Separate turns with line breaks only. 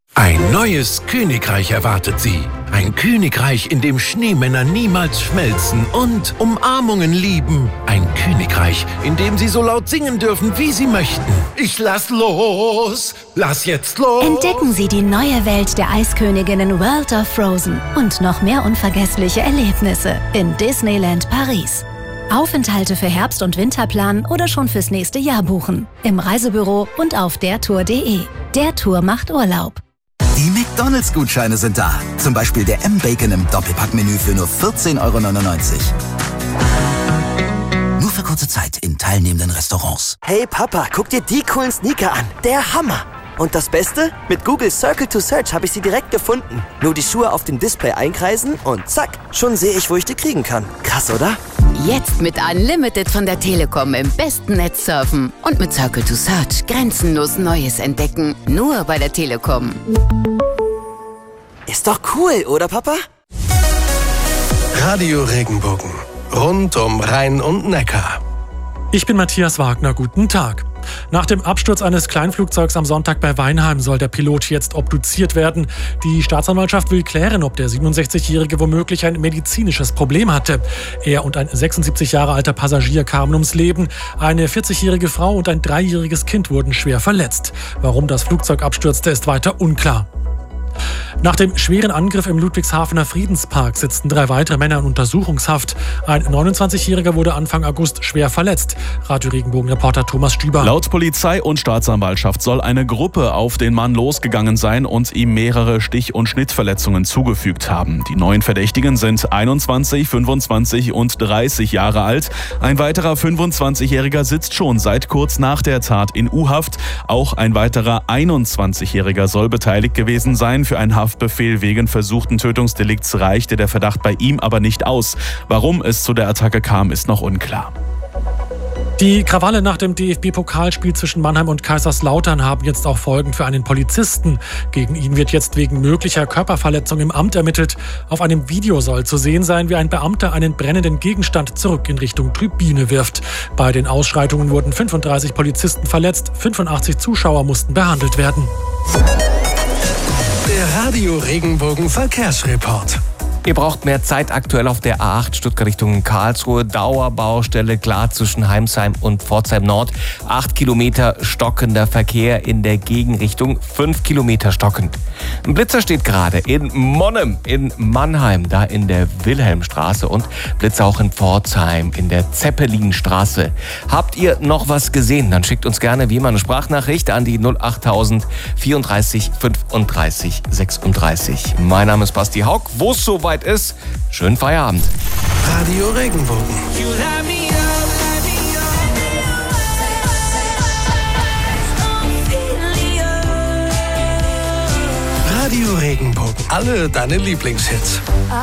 Ein neues Königreich erwartet Sie. Ein Königreich, in dem Schneemänner niemals schmelzen und Umarmungen lieben. Ein Königreich, in dem Sie so laut singen dürfen, wie Sie möchten. Ich lass los! Lass jetzt los!
Entdecken Sie die neue Welt der Eisköniginnen World of Frozen und noch mehr unvergessliche Erlebnisse in Disneyland Paris. Aufenthalte für Herbst- und Winterplan oder schon fürs nächste Jahr buchen. Im Reisebüro und auf dertour.de. Der Tour macht Urlaub.
Die McDonalds-Gutscheine sind da. Zum Beispiel der M-Bacon im Doppelpackmenü für nur 14,99 €. Nur für kurze Zeit in teilnehmenden Restaurants.
Hey Papa, guck dir die coolen Sneaker an. Der Hammer! Und das Beste? Mit Google Circle to Search habe ich sie direkt gefunden. Nur die Schuhe auf dem Display einkreisen und zack, schon sehe ich, wo ich die kriegen kann. Krass, oder?
Jetzt mit Unlimited von der Telekom im besten Netz surfen und mit Circle to Search grenzenlos Neues entdecken. Nur bei der Telekom.
Ist doch cool, oder Papa?
Radio Regenbogen. Rund um Rhein und Neckar.
Ich bin Matthias Wagner, guten Tag. Nach dem Absturz eines Kleinflugzeugs am Sonntag bei Weinheim soll der Pilot jetzt obduziert werden. Die Staatsanwaltschaft will klären, ob der 67-Jährige womöglich ein medizinisches Problem hatte. Er und ein 76 Jahre alter Passagier kamen ums Leben. Eine 40-jährige Frau und ein 3-jähriges Kind wurden schwer verletzt. Warum das Flugzeug abstürzte, ist weiter unklar. Nach dem schweren Angriff im Ludwigshafener Friedenspark sitzen 3 weitere Männer in Untersuchungshaft. Ein 29-Jähriger wurde Anfang August schwer verletzt. Radio Regenbogen-Reporter Thomas Stüber.
Laut Polizei und Staatsanwaltschaft soll eine Gruppe auf den Mann losgegangen sein und ihm mehrere Stich- und Schnittverletzungen zugefügt haben. Die 9 Verdächtigen sind 21, 25 und 30 Jahre alt. Ein weiterer 25-Jähriger sitzt schon seit kurz nach der Tat in U-Haft. Auch ein weiterer 21-Jähriger soll beteiligt gewesen sein. Für einen Haftbefehl wegen versuchten Tötungsdelikts reichte der Verdacht bei ihm aber nicht aus. Warum es zu der Attacke kam, ist noch unklar.
Die Krawalle nach dem DFB-Pokalspiel zwischen Mannheim und Kaiserslautern haben jetzt auch Folgen für einen Polizisten. Gegen ihn wird jetzt wegen möglicher Körperverletzung im Amt ermittelt. Auf einem Video soll zu sehen sein, wie ein Beamter einen brennenden Gegenstand zurück in Richtung Tribüne wirft. Bei den Ausschreitungen wurden 35 Polizisten verletzt, 85 Zuschauer mussten behandelt werden.
Der Radio Regenbogen Verkehrsreport.
Ihr braucht mehr Zeit aktuell auf der A8 Stuttgart Richtung Karlsruhe. Dauerbaustelle klar zwischen Heimsheim und Pforzheim Nord. 8 Kilometer stockender Verkehr in der Gegenrichtung. 5 Kilometer stockend. Ein Blitzer steht gerade in Monnem in Mannheim, da in der Wilhelmstraße. Und Blitzer auch in Pforzheim in der Zeppelinstraße. Habt ihr noch was gesehen? Dann schickt uns gerne wie immer eine Sprachnachricht an die 08000 34 35 36. Mein Name ist Basti Haug. Wo es soweit ist, schönen Feierabend.
Radio Regenbogen. Radio Regenbogen. Alle deine Lieblingshits.